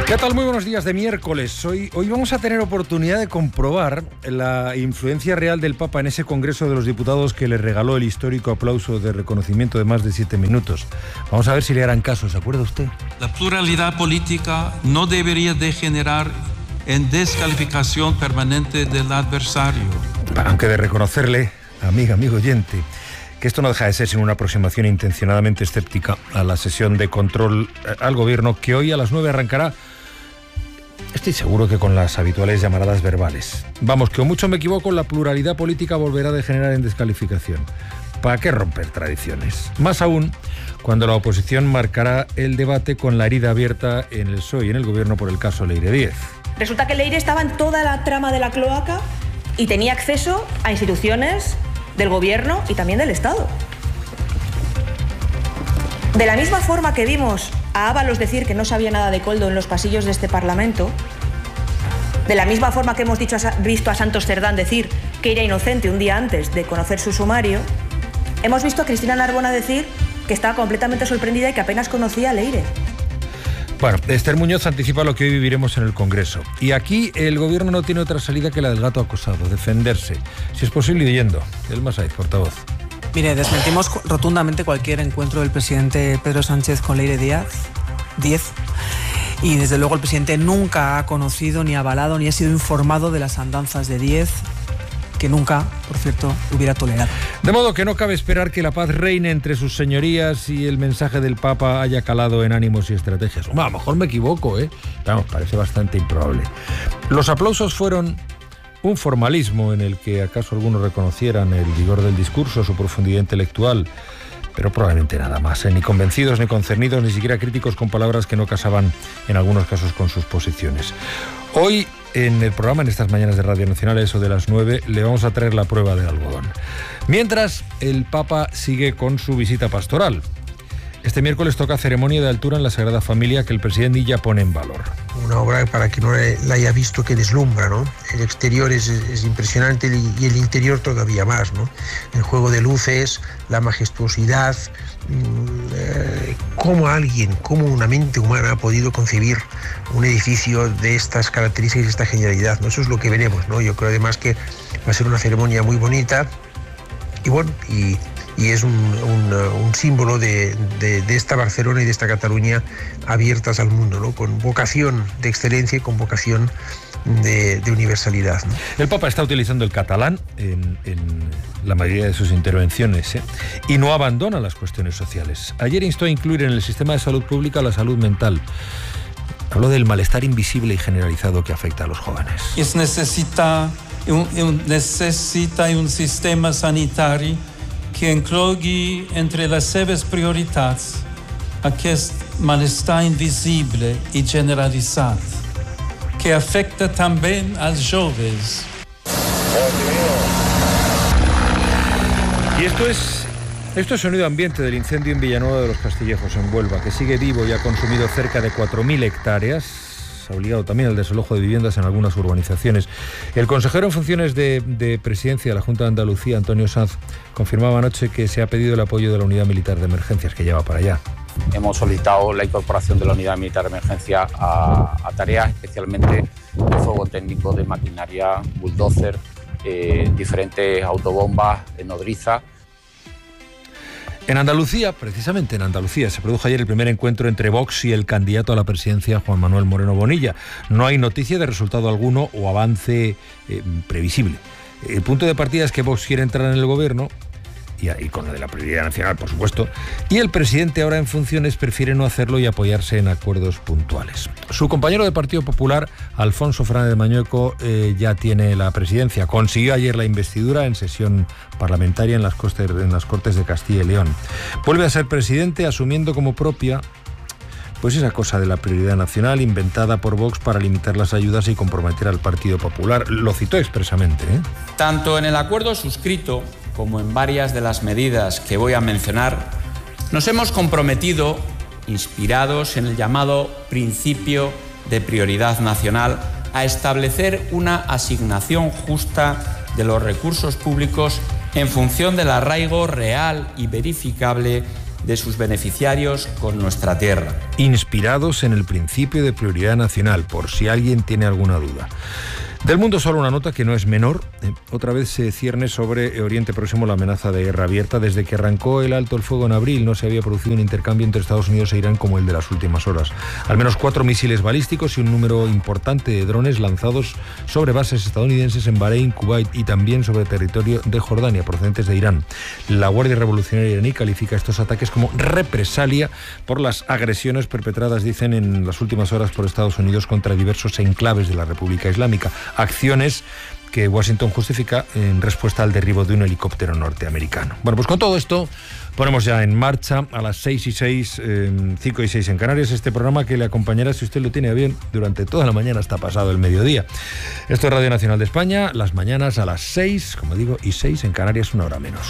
¿Qué tal? Muy buenos días de miércoles. Hoy vamos a tener oportunidad de comprobar la influencia real del Papa en ese Congreso de los Diputados que le regaló el histórico aplauso de reconocimiento de más de 7 minutos. Vamos a ver si le harán caso, ¿se acuerda usted? La pluralidad política no debería degenerar en descalificación permanente del adversario. Aunque de reconocerle, amigo oyente, que esto no deja de ser sino una aproximación intencionadamente escéptica a la sesión de control al gobierno que hoy a las 9 arrancará. Estoy seguro que con las habituales llamaradas verbales. Vamos, que o mucho me equivoco, la pluralidad política volverá a degenerar en descalificación. ¿Para qué romper tradiciones? Más aún, cuando la oposición marcará el debate con la herida abierta en el PSOE y en el gobierno por el caso Leire Díez. Resulta que Leire estaba en toda la trama de la cloaca y tenía acceso a instituciones del gobierno y también del Estado. De la misma forma que vimos a Ábalos decir que no sabía nada de Koldo en los pasillos de este Parlamento, de la misma forma que hemos visto a Santos Cerdán decir que era inocente un día antes de conocer su sumario, hemos visto a Cristina Narbona decir que estaba completamente sorprendida y que apenas conocía a Leire. Bueno, Esther Muñoz anticipa lo que hoy viviremos en el Congreso. Y aquí el gobierno no tiene otra salida que la del gato acosado, defenderse. Si es posible, huyendo. Elma Saiz, portavoz. Mire, desmentimos rotundamente cualquier encuentro del presidente Pedro Sánchez con Leire Díez. Y desde luego el presidente nunca ha conocido, ni avalado, ni ha sido informado de las andanzas de Díez, que nunca, por cierto, hubiera tolerado. De modo que no cabe esperar que la paz reine entre sus señorías y el mensaje del Papa haya calado en ánimos y estrategias. Bueno, a lo mejor me equivoco, Vamos, parece bastante improbable. Los aplausos fueron un formalismo en el que acaso algunos reconocieran el vigor del discurso, su profundidad intelectual, pero probablemente nada más, ni convencidos, ni concernidos, ni siquiera críticos con palabras que no casaban en algunos casos con sus posiciones. Hoy, en el programa, en estas mañanas de Radio Nacional, eso de las 9, le vamos a traer la prueba del algodón. Mientras, el Papa sigue con su visita pastoral. Este miércoles toca ceremonia de altura en la Sagrada Familia que el presidente ya pone en valor. Una obra, para quien no la haya visto, que deslumbra, ¿no? El exterior es impresionante y el interior todavía más, ¿no? El juego de luces, la majestuosidad, cómo una mente humana ha podido concebir un edificio de estas características y de esta genialidad, ¿no? Eso es lo que veremos, ¿no? Yo creo además que va a ser una ceremonia muy bonita y bueno, y es un símbolo de esta Barcelona y de esta Cataluña abiertas al mundo, ¿no? Con vocación de excelencia y con vocación de universalidad, ¿no? El Papa está utilizando el catalán en la mayoría de sus intervenciones, y no abandona las cuestiones sociales. Ayer instó a incluir en el sistema de salud pública la salud mental. Habló del malestar invisible y generalizado que afecta a los jóvenes. Necessita un sistema sanitario que inclogui entre les seves prioritats aquest malestar invisible y generalizado, que afecta también a los jóvenes. Y esto es sonido ambiente del incendio en Villanueva de los Castillejos, en Huelva, que sigue vivo y ha consumido cerca de 4.000 hectáreas. Ha obligado también al desalojo de viviendas en algunas urbanizaciones. El consejero en funciones de presidencia de la Junta de Andalucía, Antonio Sanz, confirmaba anoche que se ha pedido el apoyo de la Unidad Militar de Emergencias, que lleva para allá. Hemos solicitado la incorporación de la Unidad Militar de Emergencia a tareas especialmente de fuego técnico, de maquinaria, bulldozer, diferentes autobombas, nodriza. En Andalucía, precisamente en Andalucía, se produjo ayer el primer encuentro entre Vox y el candidato a la presidencia, Juan Manuel Moreno Bonilla. No hay noticia de resultado alguno o avance previsible. El punto de partida es que Vox quiere entrar en el gobierno, y con lo de la prioridad nacional, por supuesto, y el presidente ahora en funciones prefiere no hacerlo y apoyarse en acuerdos puntuales. Su compañero de Partido Popular, Alfonso Fernández Mañueco, ya tiene la presidencia. Consiguió ayer la investidura en sesión parlamentaria en las Cortes de Castilla y León. Vuelve a ser presidente asumiendo como propia pues esa cosa de la prioridad nacional inventada por Vox para limitar las ayudas y comprometer al Partido Popular. Lo citó expresamente, Tanto en el acuerdo suscrito como en varias de las medidas que voy a mencionar, nos hemos comprometido, inspirados en el llamado principio de prioridad nacional, a establecer una asignación justa de los recursos públicos en función del arraigo real y verificable de sus beneficiarios con nuestra tierra. Inspirados en el principio de prioridad nacional, por si alguien tiene alguna duda. Del mundo solo una nota que no es menor. Otra vez se cierne sobre Oriente Próximo la amenaza de guerra abierta. Desde que arrancó el alto el fuego en abril no se había producido un intercambio entre Estados Unidos e Irán como el de las últimas horas. Al menos 4 misiles balísticos y un número importante de drones lanzados sobre bases estadounidenses en Bahrein, Kuwait y también sobre territorio de Jordania procedentes de Irán. La Guardia Revolucionaria iraní califica estos ataques como represalia por las agresiones perpetradas, dicen, en las últimas horas por Estados Unidos contra diversos enclaves de la República Islámica. Acciones que Washington justifica en respuesta al derribo de un helicóptero norteamericano. Bueno, pues con todo esto ponemos ya en marcha a las 6:06, 5:06 en Canarias, este programa que le acompañará, si usted lo tiene bien, durante toda la mañana hasta pasado el mediodía. Esto es Radio Nacional de España, las mañanas a las 6, como digo, y 6 en Canarias, una hora menos.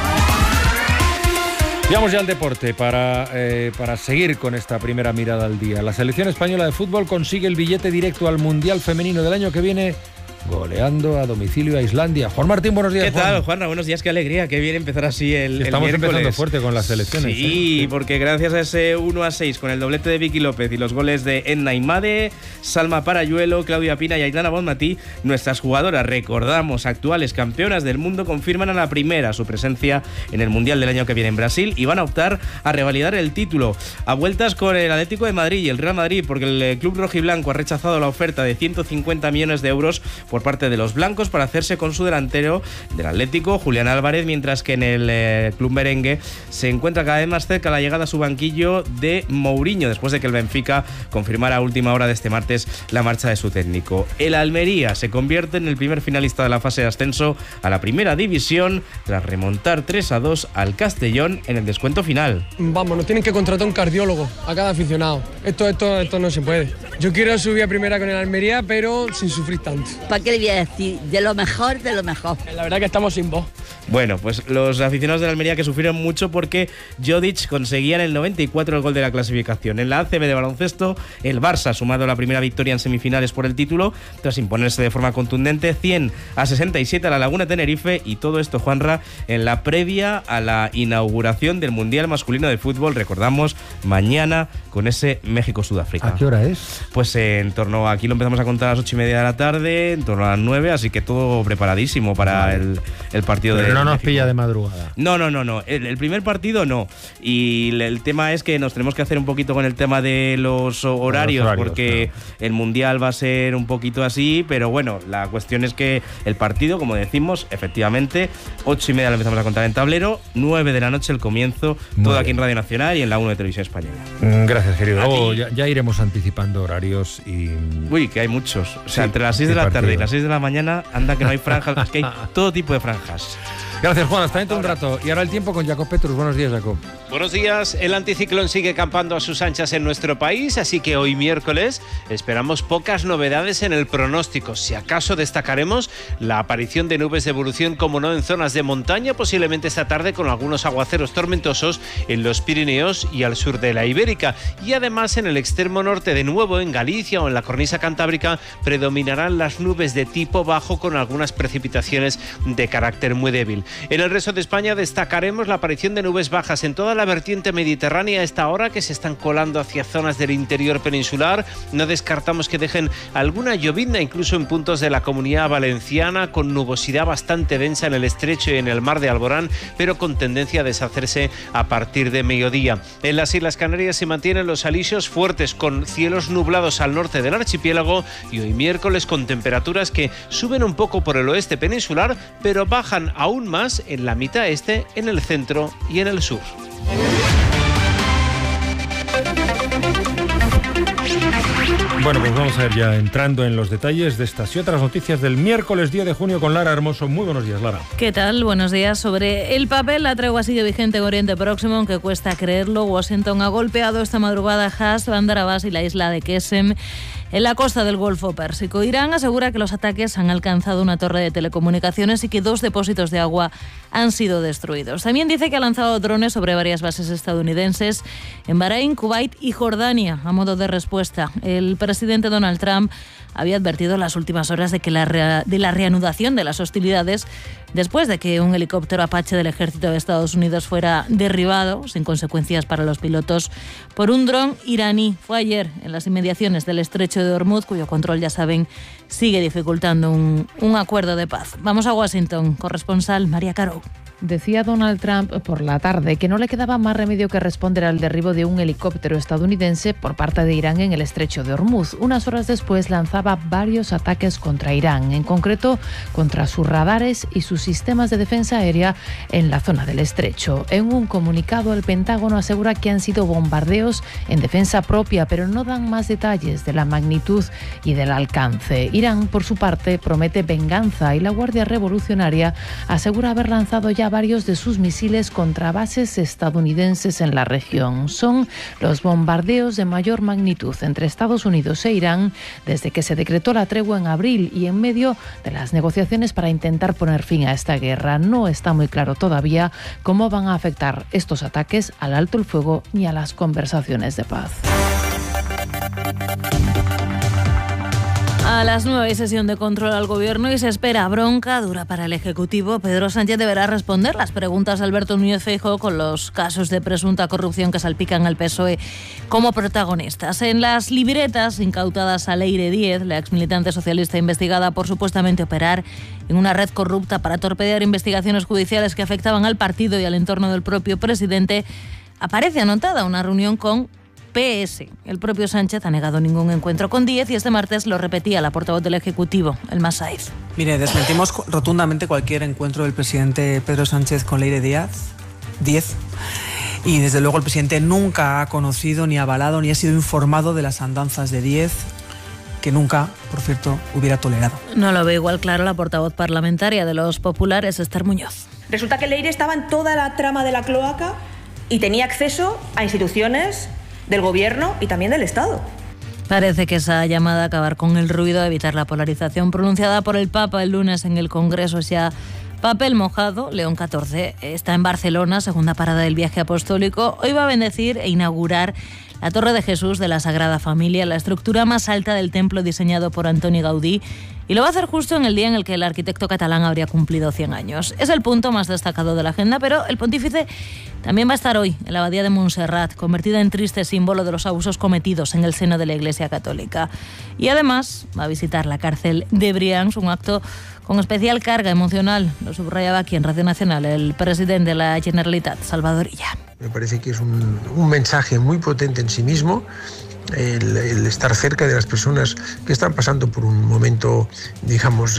Vamos ya al deporte para seguir con esta primera mirada al día. La selección española de fútbol consigue el billete directo al Mundial Femenino del año que viene, goleando a domicilio a Islandia. Juan Martín, buenos días. ¿Qué tal, Juanra? Buenos días, qué alegría, qué bien empezar así el miércoles. Estamos empezando fuerte con las selecciones. Sí, porque gracias a ese 1-6 con el doblete de Vicky López y los goles de Edna Imade, Salma Parayuelo, Claudia Pina y Aitana Bonmatí, nuestras jugadoras, recordamos, actuales campeonas del mundo, confirman a la primera su presencia en el Mundial del año que viene en Brasil y van a optar a revalidar el título. A vueltas con el Atlético de Madrid y el Real Madrid, porque el club rojiblanco ha rechazado la oferta de 150 millones de euros por parte de los blancos para hacerse con su delantero del Atlético, Julián Álvarez, mientras que en el club merengue se encuentra cada vez más cerca la llegada a su banquillo de Mourinho, después de que el Benfica confirmara a última hora de este martes la marcha de su técnico. El Almería se convierte en el primer finalista de la fase de ascenso a la primera división tras remontar 3-2 al Castellón en el descuento final. Vamos, nos tienen que contratar un cardiólogo a cada aficionado. Esto no se puede. Yo quiero subir a primera con el Almería, pero sin sufrir tanto. ¿Para qué le voy a decir? De lo mejor, de lo mejor. La verdad que estamos sin voz. Bueno, pues los aficionados de la Almería que sufrieron mucho porque Jodic conseguía en el 94 el gol de la clasificación. En la ACB de baloncesto, el Barça ha sumado la primera victoria en semifinales por el título tras imponerse de forma contundente 100-67 a la Laguna Tenerife, y todo esto, Juanra, en la previa a la inauguración del Mundial Masculino de Fútbol, recordamos, mañana con ese México-Sudáfrica. ¿A qué hora es? Pues en torno, aquí lo empezamos a contar a las 8:30 de la tarde, en torno a las 9, así que todo preparadísimo para el partido. Pero de no nos México. pilla de madrugada. No. El primer partido no. Y el tema es que nos tenemos que hacer un poquito con el tema de los horarios, porque claro, el Mundial va a ser un poquito así, pero bueno, la cuestión es que el partido, como decimos, efectivamente, 8:30 lo empezamos a contar en tablero, 9 de la noche el comienzo, todo aquí en Radio Nacional y en la 1 de Televisión Española. Gracias, querido. Luego ya iremos anticipando horarios y... Uy, que hay muchos. O sea, sí, entre las 6 de la tarde y las 6 de la mañana, anda que no hay franjas, es que hay todo tipo de franjas. Gracias, Juan. Hasta dentro un rato. Y ahora el tiempo con Jacob Petrus. Buenos días, Jacob. Buenos días. El anticiclón sigue campando a sus anchas en nuestro país, así que hoy miércoles esperamos pocas novedades en el pronóstico. Si acaso destacaremos la aparición de nubes de evolución, como no, en zonas de montaña, posiblemente esta tarde con algunos aguaceros tormentosos en los Pirineos y al sur de la Ibérica. Y además en el extremo norte, de nuevo en Galicia o en la cornisa cantábrica, predominarán las nubes de tipo bajo con algunas precipitaciones de carácter muy débil. En el resto de España destacaremos la aparición de nubes bajas en toda la vertiente mediterránea a esta hora, que se están colando hacia zonas del interior peninsular. No descartamos que dejen alguna llovizna incluso en puntos de la Comunidad Valenciana, con nubosidad bastante densa en el estrecho y en el mar de Alborán, pero con tendencia a deshacerse a partir de mediodía. En las Islas Canarias se mantienen los alisios fuertes, con cielos nublados al norte del archipiélago, y hoy miércoles con temperaturas que suben un poco por el oeste peninsular, pero bajan aún más en la mitad este, en el centro y en el sur. Bueno, pues vamos a ir ya entrando en los detalles de estas y otras noticias del miércoles 10 de junio con Lara Hermoso. Muy buenos días, Lara. ¿Qué tal? Buenos días. Sobre el papel, la tregua sigue vigente en Oriente Próximo, aunque cuesta creerlo. Washington ha golpeado esta madrugada Has, Bandar Abbas y la isla de Qesem, en la costa del Golfo Pérsico. Irán asegura que los ataques han alcanzado una torre de telecomunicaciones y que 2 depósitos de agua han sido destruidos. También dice que ha lanzado drones sobre varias bases estadounidenses en Bahrein, Kuwait y Jordania a modo de respuesta. El presidente Donald Trump había advertido en las últimas horas de que la reanudación de las hostilidades después de que un helicóptero Apache del ejército de Estados Unidos fuera derribado, sin consecuencias para los pilotos, por un dron iraní. Fue ayer en las inmediaciones del estrecho de Hormuz, cuyo control, ya saben, sigue dificultando un acuerdo de paz. Vamos a Washington, corresponsal María Caro. Decía Donald Trump por la tarde que no le quedaba más remedio que responder al derribo de un helicóptero estadounidense por parte de Irán en el estrecho de Hormuz. Unas horas después lanzaba varios ataques contra Irán, en concreto contra sus radares y sus sistemas de defensa aérea en la zona del estrecho. En un comunicado, el Pentágono asegura que han sido bombardeos en defensa propia, pero no dan más detalles de la magnitud y del alcance. Irán, por su parte, promete venganza y la Guardia Revolucionaria asegura haber lanzado ya varios de sus misiles contra bases estadounidenses en la región. Son los bombardeos de mayor magnitud entre Estados Unidos e Irán desde que se decretó la tregua en abril y en medio de las negociaciones para intentar poner fin a esta guerra. No está muy claro todavía cómo van a afectar estos ataques al alto el fuego ni a las conversaciones de paz. A las 9 hay sesión de control al Gobierno y se espera bronca dura para el Ejecutivo. Pedro Sánchez deberá responder las preguntas de Alberto Núñez Feijóo con los casos de presunta corrupción que salpican al PSOE como protagonistas. En las libretas incautadas a Leire Díez, la exmilitante socialista investigada por supuestamente operar en una red corrupta para torpedear investigaciones judiciales que afectaban al partido y al entorno del propio presidente, aparece anotada una reunión con PS. El propio Sánchez ha negado ningún encuentro con Díez y este martes lo repetía la portavoz del Ejecutivo, Elma Saiz. Mire, desmentimos rotundamente cualquier encuentro del presidente Pedro Sánchez con Leire Díez. Y desde luego el presidente nunca ha conocido, ni avalado, ni ha sido informado de las andanzas de Díez, que nunca, por cierto, hubiera tolerado. No lo ve igual claro la portavoz parlamentaria de los populares, Esther Muñoz. Resulta que Leire estaba en toda la trama de la cloaca y tenía acceso a instituciones del Gobierno y también del Estado. Parece que esa llamada a acabar con el ruido, a evitar la polarización pronunciada por el Papa el lunes en el Congreso, es ya papel mojado. León XIV está en Barcelona, segunda parada del viaje apostólico. Hoy va a bendecir e inaugurar la Torre de Jesús de la Sagrada Familia, la estructura más alta del templo diseñado por Antoni Gaudí, y lo va a hacer justo en el día en el que el arquitecto catalán habría cumplido 100 años. Es el punto más destacado de la agenda, pero el pontífice también va a estar hoy en la abadía de Montserrat, convertida en triste símbolo de los abusos cometidos en el seno de la Iglesia Católica. Y además va a visitar la cárcel de Brians, un acto con especial carga emocional. Lo subrayaba aquí en Radio Nacional el presidente de la Generalitat, Salvador Illa. Me parece que es un mensaje muy potente en sí mismo, el estar cerca de las personas que están pasando por un momento, digamos,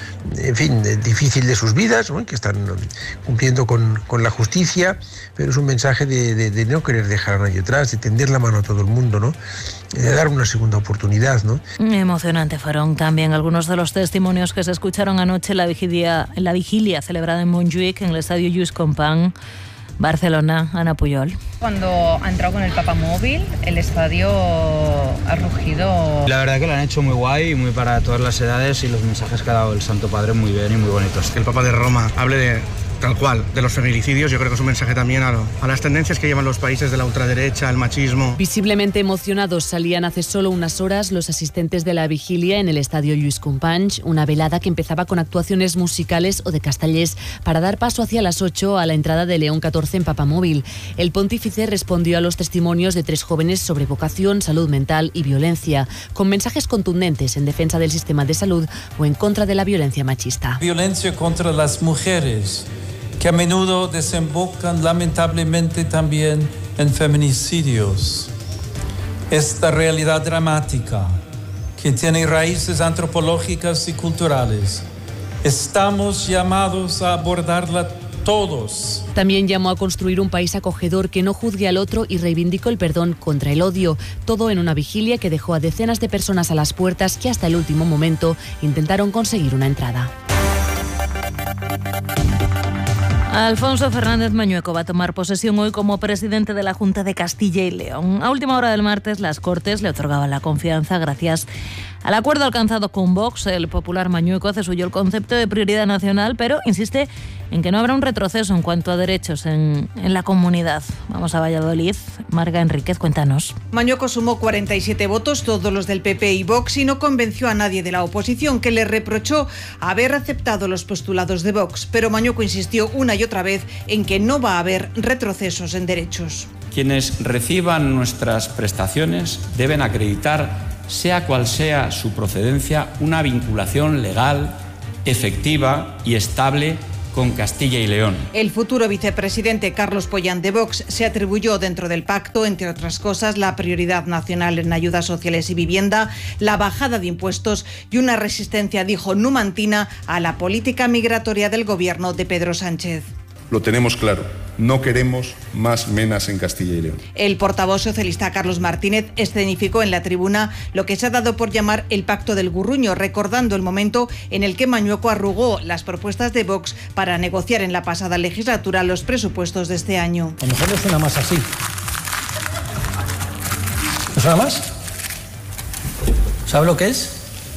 difícil de sus vidas, ¿no? Que están cumpliendo con la justicia, pero es un mensaje de no querer dejar a nadie atrás, de tender la mano a todo el mundo, ¿no? De dar una segunda oportunidad, ¿no? Emocionante fueron también algunos de los testimonios que se escucharon anoche en la vigilia celebrada en Montjuïc, en el estadio Lluís Companys, Barcelona. Ana Puyol. Cuando ha entrado con el papamóvil, el estadio ha rugido. La verdad que lo han hecho muy guay y muy para todas las edades, y los mensajes que ha dado el Santo Padre muy bien y muy bonitos. Que el Papa de Roma hable de tal cual, de los feminicidios, yo creo que es un mensaje también a las tendencias que llevan los países de la ultraderecha, el machismo. Visiblemente emocionados salían hace solo unas horas los asistentes de la vigilia en el estadio Lluís Companys, una velada que empezaba con actuaciones musicales o de castellers para dar paso hacia las 8 a la entrada de León XIV en papamóvil. El pontífice respondió a los testimonios de 3 jóvenes sobre vocación, salud mental y violencia, con mensajes contundentes en defensa del sistema de salud o en contra de la violencia machista. Violencia contra las mujeres, que a menudo desembocan lamentablemente también en feminicidios. Esta realidad dramática, que tiene raíces antropológicas y culturales, estamos llamados a abordarla todos. También llamó a construir un país acogedor que no juzgue al otro y reivindicó el perdón contra el odio. Todo en una vigilia que dejó a decenas de personas a las puertas que hasta el último momento intentaron conseguir una entrada. Alfonso Fernández Mañueco va a tomar posesión hoy como presidente de la Junta de Castilla y León. A última hora del martes, las Cortes le otorgaban la confianza gracias al acuerdo alcanzado con Vox. El popular Mañueco cesuyó el concepto de prioridad nacional, pero insiste en que no habrá un retroceso en cuanto a derechos en la comunidad. Vamos a Valladolid. Marga Enríquez, cuéntanos. Mañueco sumó 47 votos, todos los del PP y Vox, y no convenció a nadie de la oposición, que le reprochó haber aceptado los postulados de Vox. Pero Mañueco insistió una y otra vez en que no va a haber retrocesos en derechos. Quienes reciban nuestras prestaciones deben acreditar, sea cual sea su procedencia, una vinculación legal, efectiva y estable con Castilla y León. El futuro vicepresidente Carlos Pollán de Vox se atribuyó dentro del pacto, entre otras cosas, la prioridad nacional en ayudas sociales y vivienda, la bajada de impuestos y una resistencia, dijo, numantina a la política migratoria del gobierno de Pedro Sánchez. Lo tenemos claro, no queremos más menas en Castilla y León. El portavoz socialista Carlos Martínez escenificó en la tribuna lo que se ha dado por llamar el pacto del Gurruño, recordando el momento en el que Mañueco arrugó las propuestas de Vox para negociar en la pasada legislatura los presupuestos de este año. A lo mejor no suena más así. ¿No suena más? ¿Sabe lo que es?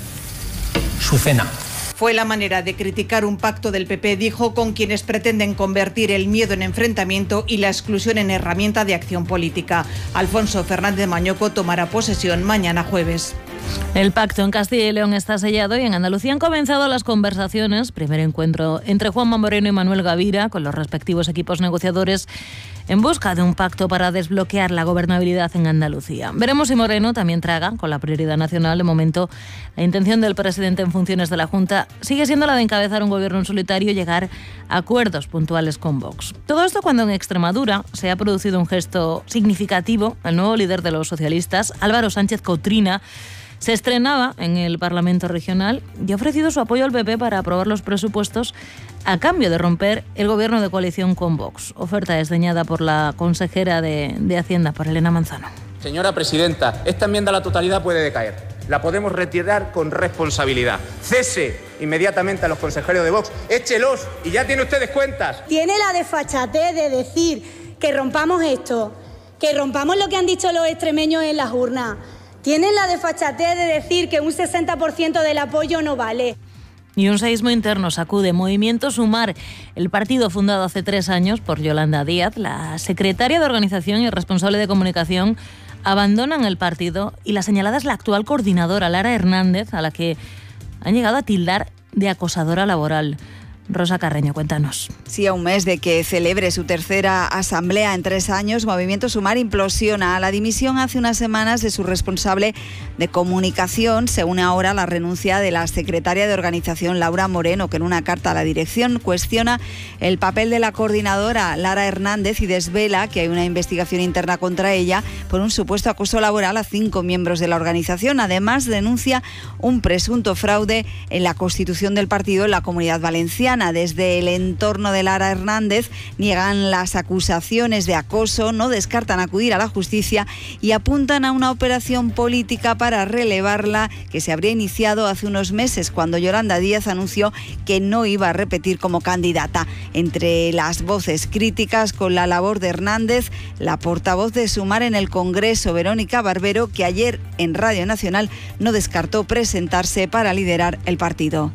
Su cena. Fue la manera de criticar un pacto del PP, dijo, con quienes pretenden convertir el miedo en enfrentamiento y la exclusión en herramienta de acción política. Alfonso Fernández Mañueco tomará posesión mañana jueves. El pacto en Castilla y León está sellado y en Andalucía han comenzado las conversaciones. Primer encuentro entre Juanma Moreno y Manuel Gavira, con los respectivos equipos negociadores, en busca de un pacto para desbloquear la gobernabilidad en Andalucía. Veremos si Moreno también traga con la prioridad nacional. De momento, la intención del presidente en funciones de la Junta sigue siendo la de encabezar un gobierno en solitario y llegar a acuerdos puntuales con Vox. Todo esto cuando en Extremadura se ha producido un gesto significativo. El nuevo líder de los socialistas, Álvaro Sánchez Cotrina, se estrenaba en el Parlamento Regional y ha ofrecido su apoyo al PP para aprobar los presupuestos a cambio de romper el gobierno de coalición con Vox. Oferta desdeñada por la consejera de Hacienda, por Elena Manzano. Señora presidenta, esta enmienda a la totalidad puede decaer. La podemos retirar con responsabilidad. Cese inmediatamente a los consejeros de Vox. Échelos y ya tiene ustedes cuentas. Tiene la desfachatez de decir que rompamos esto, que rompamos lo que han dicho los extremeños en las urnas. Tienen la desfachatez de decir que un 60% del apoyo no vale. Y un seísmo interno sacude Movimiento Sumar, el partido fundado hace 3 años por Yolanda Díaz. La secretaria de organización y responsable de comunicación abandonan el partido y la señalada es la actual coordinadora, Lara Hernández, a la que han llegado a tildar de acosadora laboral. Rosa Carreño, cuéntanos. Sí, a un mes de que celebre su tercera asamblea en 3 años, Movimiento Sumar implosiona. A la dimisión hace unas semanas de su responsable de comunicación se une ahora la renuncia de la secretaria de organización, Laura Moreno, que en una carta a la dirección cuestiona el papel de la coordinadora, Lara Hernández, y desvela que hay una investigación interna contra ella por un supuesto acoso laboral a 5 miembros de la organización. Además, denuncia un presunto fraude en la constitución del partido en la Comunidad Valenciana. Desde el entorno de Lara Hernández niegan las acusaciones de acoso, no descartan acudir a la justicia y apuntan a una operación política para relevarla que se habría iniciado hace unos meses cuando Yolanda Díaz anunció que no iba a repetir como candidata. Entre las voces críticas con la labor de Hernández, la portavoz de Sumar en el Congreso, Verónica Barbero, que ayer en Radio Nacional no descartó presentarse para liderar el partido.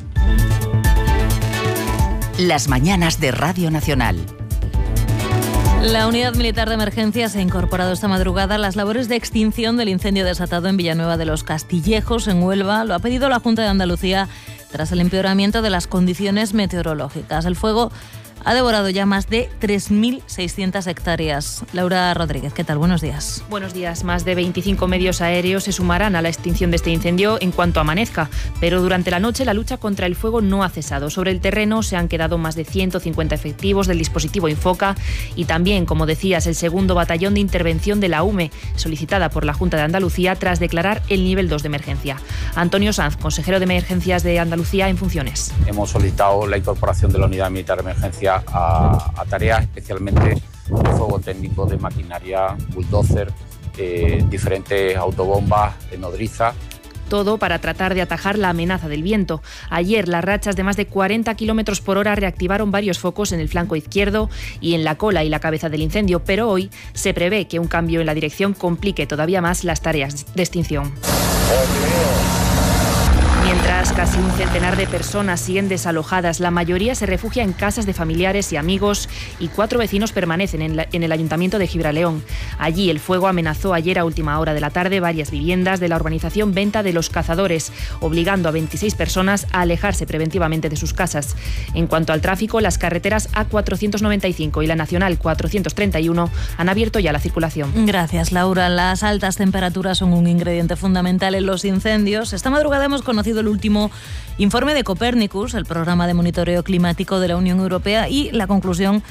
Las mañanas de Radio Nacional. La Unidad Militar de Emergencias ha incorporado esta madrugada las labores de extinción del incendio desatado en Villanueva de los Castillejos, en Huelva. Lo ha pedido la Junta de Andalucía tras el empeoramiento de las condiciones meteorológicas. El fuego ha devorado ya más de 3.600 hectáreas. Laura Rodríguez, ¿qué tal? Buenos días. Buenos días. Más de 25 medios aéreos se sumarán a la extinción de este incendio en cuanto amanezca, pero durante la noche la lucha contra el fuego no ha cesado. Sobre el terreno se han quedado más de 150 efectivos del dispositivo Infoca y también, como decías, el segundo batallón de intervención de la UME, solicitada por la Junta de Andalucía tras declarar el nivel 2 de emergencia. Antonio Sanz, consejero de Emergencias de Andalucía en funciones. Hemos solicitado la incorporación de la Unidad Militar de Emergencia a tareas especialmente de fuego técnico, de maquinaria, bulldozer, diferentes autobombas, nodriza. Todo para tratar de atajar la amenaza del viento. Ayer las rachas de más de 40 km por hora reactivaron varios focos en el flanco izquierdo y en la cola y la cabeza del incendio, pero hoy se prevé que un cambio en la dirección complique todavía más las tareas de extinción. Mientras casi un centenar de personas siguen desalojadas, la mayoría se refugia en casas de familiares y amigos y 4 vecinos permanecen en el ayuntamiento de Gibraleón. Allí el fuego amenazó ayer a última hora de la tarde varias viviendas de la urbanización Venta de los Cazadores, obligando a 26 personas a alejarse preventivamente de sus casas. En cuanto al tráfico, las carreteras A495 y la Nacional 431 han abierto ya la circulación. Gracias, Laura. Las altas temperaturas son un ingrediente fundamental en los incendios. Esta madrugada hemos conocido el último informe de Copernicus, el programa de monitoreo climático de la Unión Europea, y la conclusión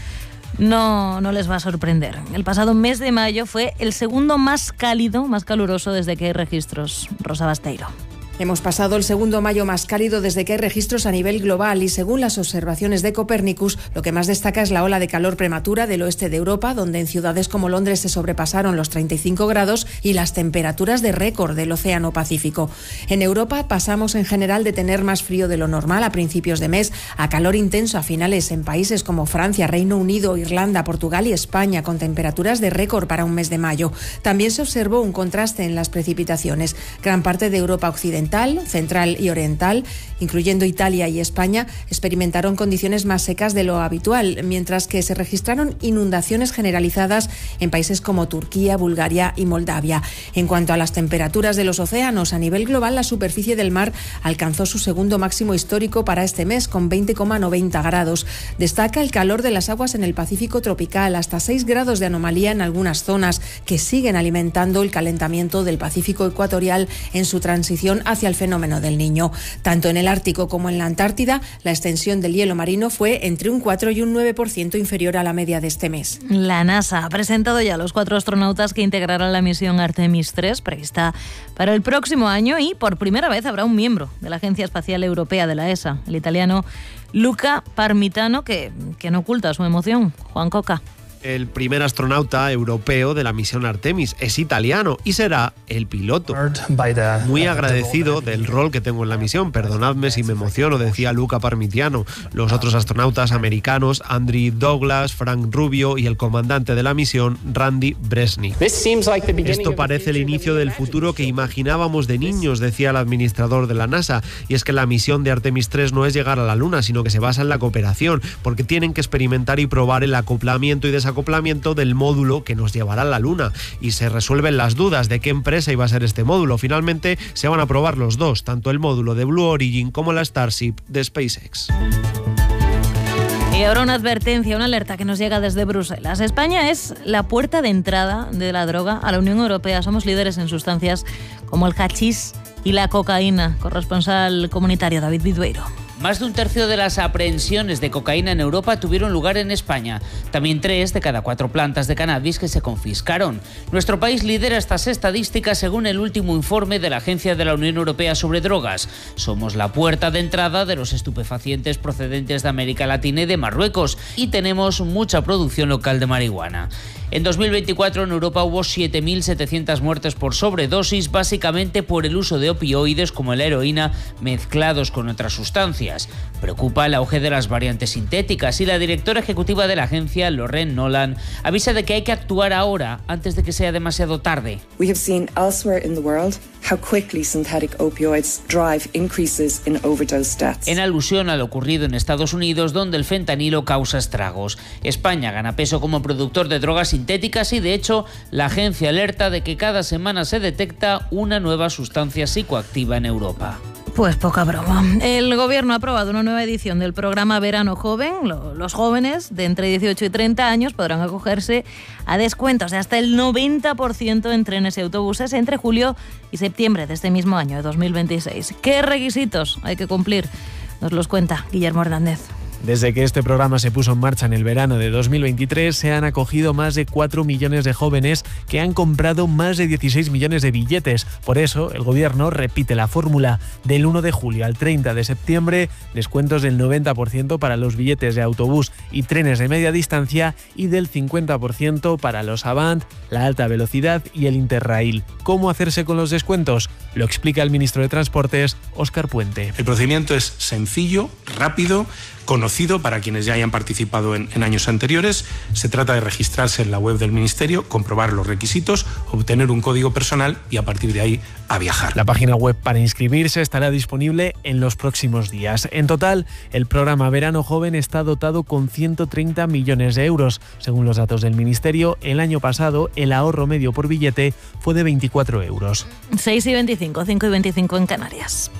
no les va a sorprender. El pasado mes de mayo fue el segundo más cálido, más caluroso desde que hay registros. Rosa Basteiro. Hemos pasado el segundo mayo más cálido desde que hay registros a nivel global y según las observaciones de Copernicus, lo que más destaca es la ola de calor prematura del oeste de Europa, donde en ciudades como Londres se sobrepasaron los 35 grados y las temperaturas de récord del Océano Pacífico. En Europa pasamos en general de tener más frío de lo normal a principios de mes a calor intenso a finales en países como Francia, Reino Unido, Irlanda, Portugal y España, con temperaturas de récord para un mes de mayo. También se observó un contraste en las precipitaciones. Gran parte de Europa occidental, central y oriental, incluyendo Italia y España, experimentaron condiciones más secas de lo habitual, mientras que se registraron inundaciones generalizadas en países como Turquía, Bulgaria y Moldavia. En cuanto a las temperaturas de los océanos, a nivel global, la superficie del mar alcanzó su segundo máximo histórico para este mes, con 20,90 grados. Destaca el calor de las aguas en el Pacífico tropical, hasta 6 grados de anomalía en algunas zonas, que siguen alimentando el calentamiento del Pacífico ecuatorial en su transición hacia el fenómeno del Niño. Tanto en el Ártico como en la Antártida, la extensión del hielo marino fue entre un 4 y un 9% inferior a la media de este mes. La NASA ha presentado ya a los 4 astronautas que integrarán la misión Artemis 3, prevista para el próximo año, y por primera vez habrá un miembro de la Agencia Espacial Europea, de la ESA, el italiano Luca Parmitano, que no oculta su emoción. Juan Coca. El primer astronauta europeo de la misión Artemis es italiano y será el piloto. Muy agradecido del rol que tengo en la misión, perdonadme si me emociono, decía Luca Parmitano. Los otros astronautas americanos, Andrew Douglas, Frank Rubio y el comandante de la misión, Randy Bresnik. Esto parece el inicio del futuro que imaginábamos de niños, decía el administrador de la NASA, y es que la misión de Artemis 3 no es llegar a la Luna, sino que se basa en la cooperación, porque tienen que experimentar y probar el acoplamiento y desacoplamiento del módulo que nos llevará a la Luna, y se resuelven las dudas de qué empresa iba a ser este módulo. Finalmente se van a probar los dos, tanto el módulo de Blue Origin como la Starship de SpaceX. Y ahora una advertencia, una alerta que nos llega desde Bruselas. España es la puerta de entrada de la droga a la Unión Europea. Somos líderes en sustancias como el hachís y la cocaína. Corresponsal comunitario David Vidueiro. Más de un tercio de las aprehensiones de cocaína en Europa tuvieron lugar en España. También 3 de cada 4 plantas de cannabis que se confiscaron. Nuestro país lidera estas estadísticas según el último informe de la Agencia de la Unión Europea sobre Drogas. Somos la puerta de entrada de los estupefacientes procedentes de América Latina y de Marruecos, y tenemos mucha producción local de marihuana. En 2024 en Europa hubo 7.700 muertes por sobredosis, básicamente por el uso de opioides como la heroína mezclados con otras sustancias. Preocupa el auge de las variantes sintéticas y la directora ejecutiva de la agencia, Lorraine Nolan, avisa de que hay que actuar ahora antes de que sea demasiado tarde. We have seen elsewhere in the world how quickly synthetic opioids drive increases in overdose deaths. En alusión a lo ocurrido en Estados Unidos, donde el fentanilo causa estragos. España gana peso como productor de drogas sintéticas y, de hecho, la agencia alerta de que cada semana se detecta una nueva sustancia psicoactiva en Europa. Pues poca broma. El Gobierno ha aprobado una nueva edición del programa Verano Joven. Los jóvenes de entre 18 y 30 años podrán acogerse a descuentos de hasta el 90% en trenes y autobuses entre julio y septiembre de este mismo año, de 2026. ¿Qué requisitos hay que cumplir? Nos los cuenta Guillermo Hernández. Desde que este programa se puso en marcha en el verano de 2023, se han acogido más de 4 millones de jóvenes que han comprado más de 16 millones de billetes. Por eso, el Gobierno repite la fórmula. Del 1 de julio al 30 de septiembre, descuentos del 90% para los billetes de autobús y trenes de media distancia y del 50% para los Avant, la alta velocidad y el Interrail. ¿Cómo hacerse con los descuentos? Lo explica el ministro de Transportes, Óscar Puente. El procedimiento es sencillo, rápido, conocido para quienes ya hayan participado en años anteriores. Se trata de registrarse en la web del Ministerio, comprobar los requisitos, obtener un código personal y a partir de ahí a viajar. La página web para inscribirse estará disponible en los próximos días. En total, el programa Verano Joven está dotado con 130 millones de euros. Según los datos del Ministerio, el año pasado el ahorro medio por billete fue de 24 euros. 6:25, 5:25 en Canarias.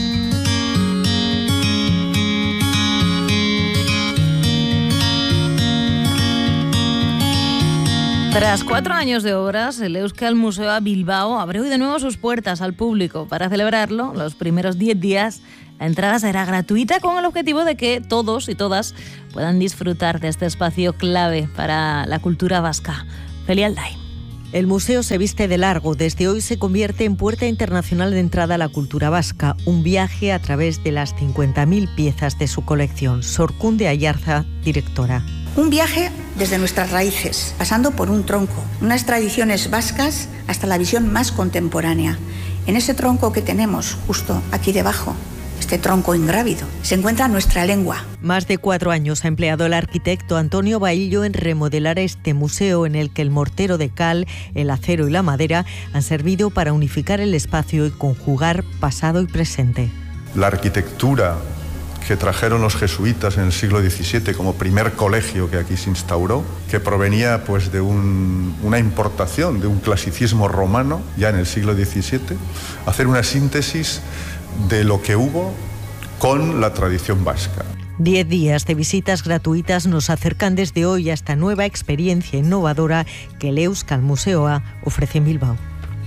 Tras 4 años de obras, el Euskal Museoa Bilbao abre hoy de nuevo sus puertas al público. Para celebrarlo, los primeros 10 días, la entrada será gratuita con el objetivo de que todos y todas puedan disfrutar de este espacio clave para la cultura vasca. Feli Alday. El museo se viste de largo. Desde hoy se convierte en puerta internacional de entrada a la cultura vasca. Un viaje a través de las 50.000 piezas de su colección. Sorkunde Ayarza, directora. Un viaje desde nuestras raíces, pasando por un tronco, unas tradiciones vascas hasta la visión más contemporánea. En ese tronco que tenemos justo aquí debajo, este tronco ingrávido, se encuentra nuestra lengua. Más de 4 años ha empleado el arquitecto Antonio Baillo en remodelar este museo en el que el mortero de cal, el acero y la madera han servido para unificar el espacio y conjugar pasado y presente. La arquitectura que trajeron los jesuitas en el siglo XVII como primer colegio que aquí se instauró, que provenía pues de una importación de un clasicismo romano ya en el siglo XVII, hacer una síntesis de lo que hubo con la tradición vasca. 10 días de visitas gratuitas nos acercan desde hoy a esta nueva experiencia innovadora que el Euskal Museoa ofrece en Bilbao.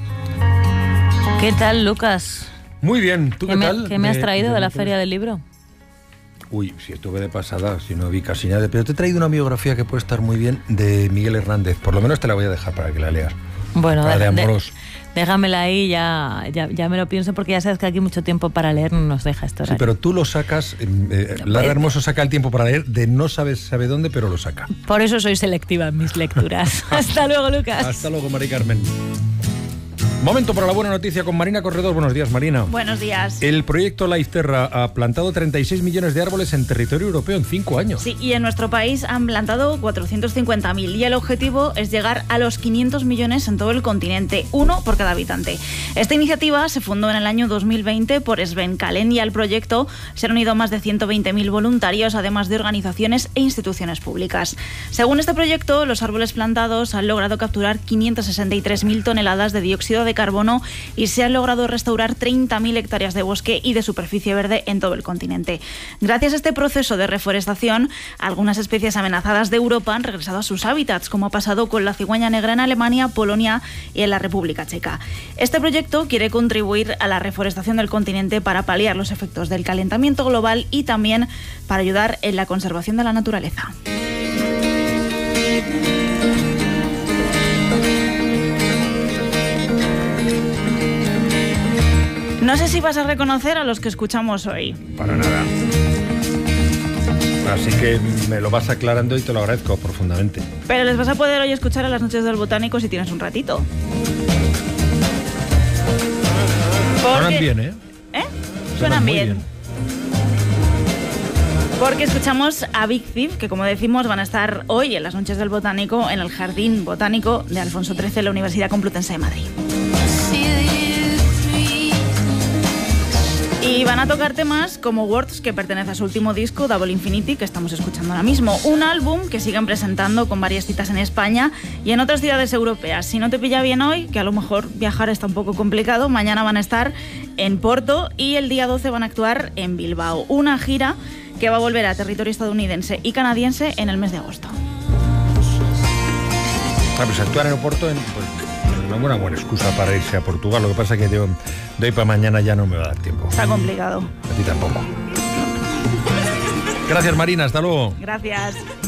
¿Qué tal, Lucas? Muy bien, ¿tú qué tal? ¿Qué me has traído de la Feria del Libro? Uy, si estuve de pasada, si no vi casi nada. Pero te he traído una biografía que puede estar muy bien de Miguel Hernández. Por lo menos te la voy a dejar para que la leas. Bueno, de Amorós. Déjamela ahí, ya me lo pienso, porque ya sabes que aquí mucho tiempo para leer no nos deja esto. Sí, pero tú lo sacas, Lara Hermoso saca el tiempo para leer de no sabe dónde, pero lo saca. Por eso soy selectiva en mis lecturas. Hasta luego, Lucas. Hasta luego, Mari Carmen. Momento para la buena noticia con Marina Corredor. Buenos días, Marina. Buenos días. El proyecto Life Terra ha plantado 36 millones de árboles en territorio europeo en 5 años. Sí, y en nuestro país han plantado 450.000 y el objetivo es llegar a los 500 millones en todo el continente, 1 por cada habitante. Esta iniciativa se fundó en el año 2020 por Sven Kalen y al proyecto se han unido más de 120.000 voluntarios, además de organizaciones e instituciones públicas. Según este proyecto, los árboles plantados han logrado capturar 563.000 toneladas de dióxido de carbono y se han logrado restaurar 30.000 hectáreas de bosque y de superficie verde en todo el continente. Gracias a este proceso de reforestación, algunas especies amenazadas de Europa han regresado a sus hábitats, como ha pasado con la cigüeña negra en Alemania, Polonia y en la República Checa. Este proyecto quiere contribuir a la reforestación del continente para paliar los efectos del calentamiento global y también para ayudar en la conservación de la naturaleza. No sé si vas a reconocer a los que escuchamos hoy. Para nada. Así que me lo vas aclarando y te lo agradezco profundamente. Pero les vas a poder hoy escuchar a las noches del Botánico si tienes un ratito. Suenan bien, ¿eh? ¿Eh? Suenan bien. Porque escuchamos a Big Thief, que como decimos van a estar hoy en las noches del Botánico en el Jardín Botánico de Alfonso XIII en la Universidad Complutense de Madrid. Y van a tocar temas como Words, que pertenece a su último disco, Double Infinity, que estamos escuchando ahora mismo. Un álbum que siguen presentando con varias citas en España y en otras ciudades europeas. Si no te pilla bien hoy, que a lo mejor viajar está un poco complicado, mañana van a estar en Porto y el día 12 van a actuar en Bilbao. Una gira que va a volver a territorio estadounidense y canadiense en el mes de agosto. Pues actuar en Oporto una buena excusa para irse a Portugal. Lo que pasa es que de hoy para mañana ya no me va a dar tiempo. Está complicado. A ti tampoco. Gracias, Marina. Hasta luego. Gracias.